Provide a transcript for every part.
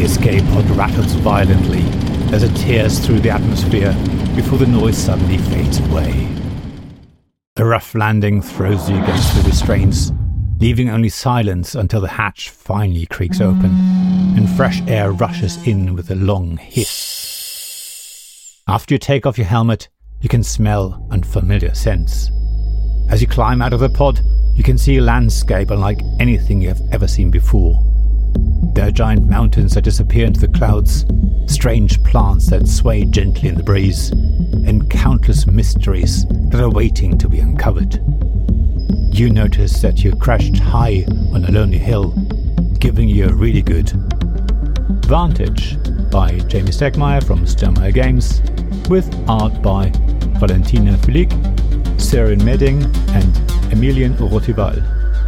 The escape pod rattles violently as it tears through the atmosphere before the noise suddenly fades away. A rough landing throws you against the restraints, leaving only silence until the hatch finally creaks open and fresh air rushes in with a long hiss. After you take off your helmet, you can smell unfamiliar scents. As you climb out of the pod, you can see a landscape unlike anything you have ever seen before. There are giant mountains that disappear into the clouds, strange plants that sway gently in the breeze, and countless mysteries that are waiting to be uncovered. You notice that you crashed high on a lonely hill, giving you a really good Vantage by Jamie Stegmaier from Stonemaier Games, with art by Valentina Filik, Søren Medding and Emilian Rotival.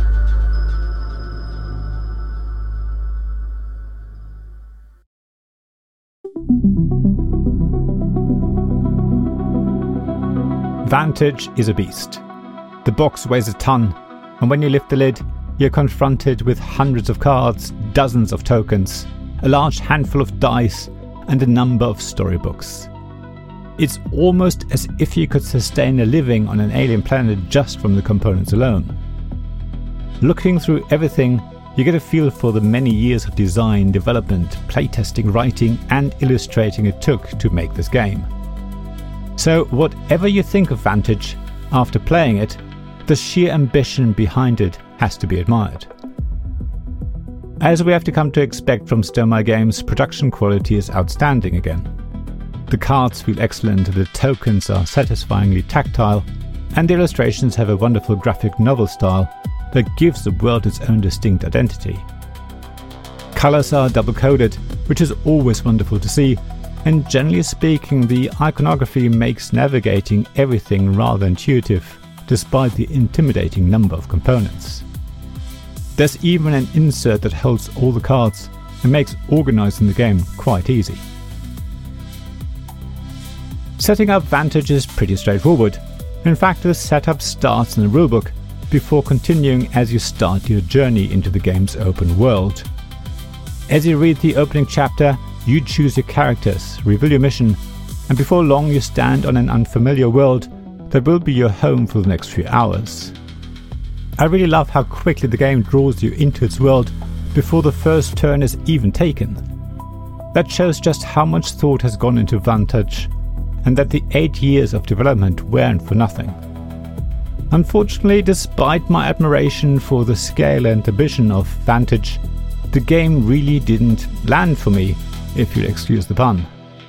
Vantage is a beast. The box weighs a ton, and when you lift the lid, you're confronted with hundreds of cards, dozens of tokens, a large handful of dice, and a number of storybooks. It's almost as if you could sustain a living on an alien planet just from the components alone. Looking through everything, you get a feel for the many years of design, development, playtesting, writing, and illustrating it took to make this game. So whatever you think of Vantage, after playing it, the sheer ambition behind it has to be admired. As we have to come to expect from Stonemaier Games, production quality is outstanding again. The cards feel excellent, the tokens are satisfyingly tactile, and the illustrations have a wonderful graphic novel style that gives the world its own distinct identity. Colours are double-coded, which is always wonderful to see, and generally speaking, the iconography makes navigating everything rather intuitive, despite the intimidating number of components. There's even an insert that holds all the cards and makes organising the game quite easy. Setting up Vantage is pretty straightforward. In fact, the setup starts in the rulebook before continuing as you start your journey into the game's open world. As you read the opening chapter, you choose your characters, reveal your mission, and before long you stand on an unfamiliar world that will be your home for the next few hours. I really love how quickly the game draws you into its world before the first turn is even taken. That shows just how much thought has gone into Vantage, and that the 8 years of development weren't for nothing. Unfortunately, despite my admiration for the scale and ambition of Vantage, the game really didn't land for me, if you'll excuse the pun.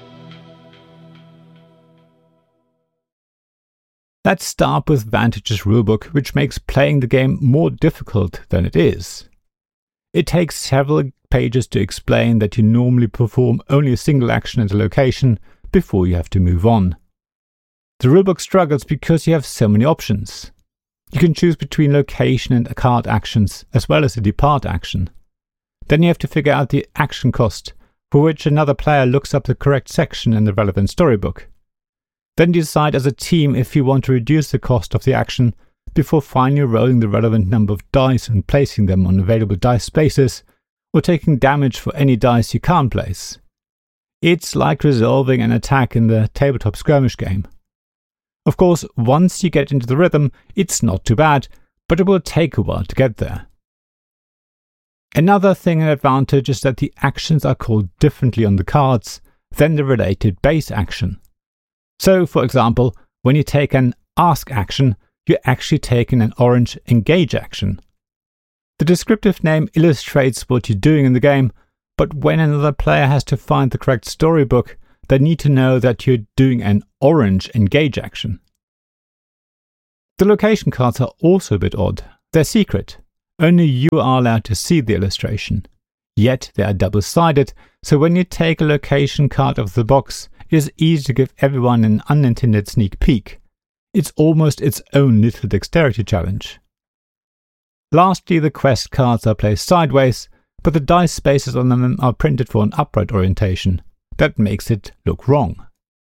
Let's start with Vantage's rulebook, which makes playing the game more difficult than it is. It takes several pages to explain that you normally perform only a single action at a location before you have to move on. The rulebook struggles because you have so many options. You can choose between location and card actions, as well as a depart action. Then you have to figure out the action cost, for which another player looks up the correct section in the relevant storybook. Then decide as a team if you want to reduce the cost of the action before finally rolling the relevant number of dice and placing them on available dice spaces, or taking damage for any dice you can't place. It's like resolving an attack in the tabletop skirmish game. Of course, once you get into the rhythm, it's not too bad, but it will take a while to get there. Another thing an advantage is that the actions are called differently on the cards than the related base action. So, for example, when you take an ask action, you're actually taking an orange engage action. The descriptive name illustrates what you're doing in the game, but when another player has to find the correct storybook, they need to know that you're doing an orange engage action. The location cards are also a bit odd. They're secret. Only you are allowed to see the illustration. Yet they are double-sided, so when you take a location card out of the box, it is easy to give everyone an unintended sneak peek. It's almost its own little dexterity challenge. Lastly, the quest cards are placed sideways, but the dice spaces on them are printed for an upright orientation. That makes it look wrong.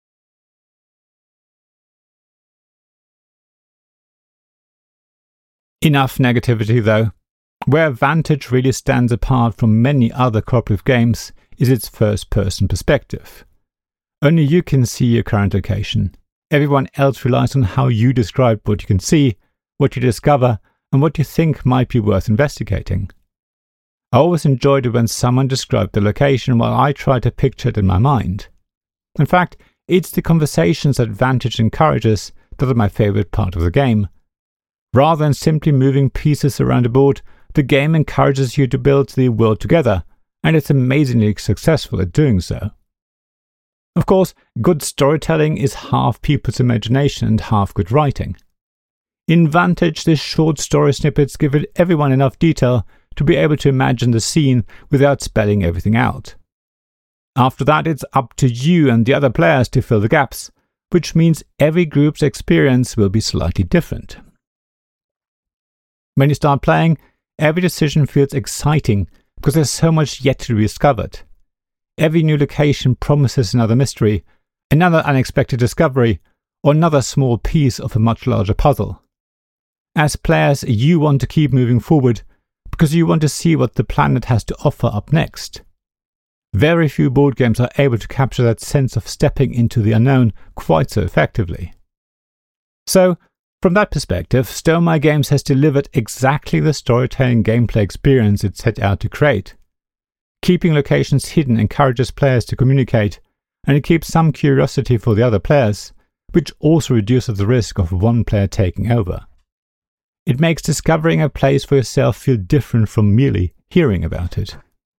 Enough negativity though. Where Vantage really stands apart from many other cooperative games is its first-person perspective. Only you can see your current location. Everyone else relies on how you describe what you can see, what you discover, and what you think might be worth investigating. I always enjoyed it when someone described the location while I tried to picture it in my mind. In fact, it's the conversations that Vantage encourages that are my favorite part of the game. Rather than simply moving pieces around a board, the game encourages you to build the world together, and it's amazingly successful at doing so. Of course, good storytelling is half people's imagination and half good writing. In Vantage, the short story snippets give everyone enough detail to be able to imagine the scene without spelling everything out. After that, it's up to you and the other players to fill the gaps, which means every group's experience will be slightly different. When you start playing, every decision feels exciting because there's so much yet to be discovered. Every new location promises another mystery, another unexpected discovery, or another small piece of a much larger puzzle. As players, you want to keep moving forward because you want to see what the planet has to offer up next. Very few board games are able to capture that sense of stepping into the unknown quite so effectively. So, from that perspective, Stonemaier Games has delivered exactly the storytelling gameplay experience it set out to create. Keeping locations hidden encourages players to communicate, and it keeps some curiosity for the other players, which also reduces the risk of one player taking over. It makes discovering a place for yourself feel different from merely hearing about it.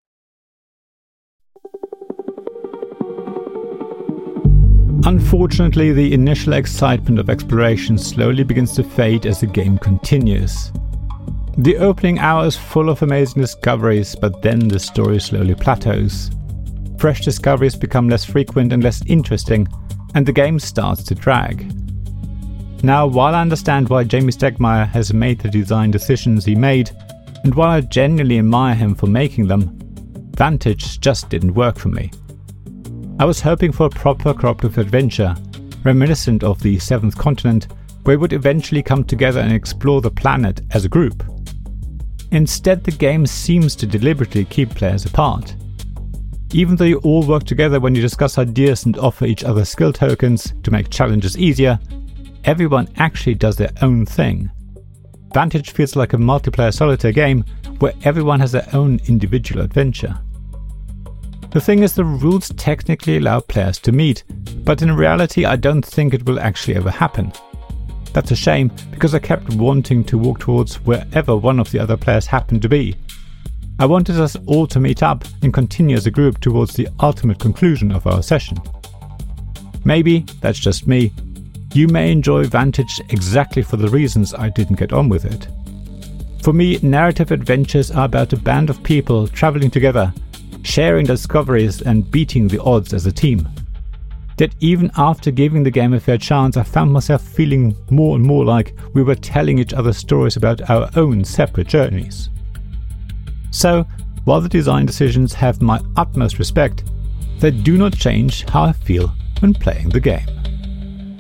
Unfortunately, the initial excitement of exploration slowly begins to fade as the game continues. The opening hour is full of amazing discoveries, but then the story slowly plateaus. Fresh discoveries become less frequent and less interesting, and the game starts to drag. Now, while I understand why Jamey Stegmaier has made the design decisions he made, and while I genuinely admire him for making them, Vantage just didn't work for me. I was hoping for a proper cooperative adventure, reminiscent of the Seventh Continent, where we would eventually come together and explore the planet as a group. Instead, the game seems to deliberately keep players apart. Even though you all work together when you discuss ideas and offer each other skill tokens to make challenges easier, everyone actually does their own thing. Vantage feels like a multiplayer solitaire game where everyone has their own individual adventure. The thing is, the rules technically allow players to meet, but in reality I don't think it will actually ever happen. That's a shame, because I kept wanting to walk towards wherever one of the other players happened to be. I wanted us all to meet up and continue as a group towards the ultimate conclusion of our session. Maybe that's just me. You may enjoy Vantage exactly for the reasons I didn't get on with it. For me, narrative adventures are about a band of people traveling together, sharing discoveries and beating the odds as a team. Yet even after giving the game a fair chance, I found myself feeling more and more like we were telling each other stories about our own separate journeys. So, while the design decisions have my utmost respect, they do not change how I feel when playing the game.